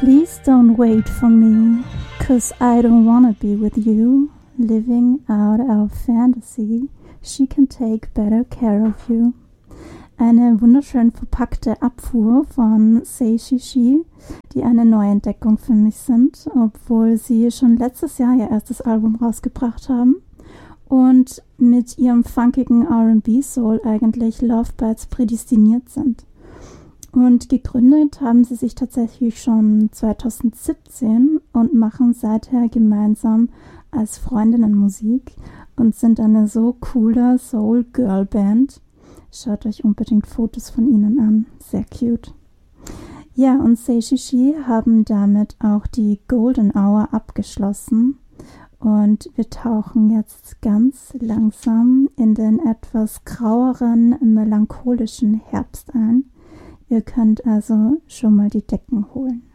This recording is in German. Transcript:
Please don't wait for me, 'cause I don't wanna be with you. Living out our fantasy, she can take better care of you. Eine wunderschön verpackte Abfuhr von Say She She, die eine Neuentdeckung für mich sind, obwohl sie schon letztes Jahr ihr erstes Album rausgebracht haben und mit ihrem funkigen R&B-Soul eigentlich Lovebirds prädestiniert sind. Und gegründet haben sie sich tatsächlich schon 2017 und machen seither gemeinsam als Freundinnen Musik und sind eine so coole Soul-Girl-Band. Schaut euch unbedingt Fotos von ihnen an. Sehr cute. Ja, und Say She She haben damit auch die Golden Hour abgeschlossen. Und wir tauchen jetzt ganz langsam in den etwas graueren, melancholischen Herbst ein. Ihr könnt also schon mal die Decken holen.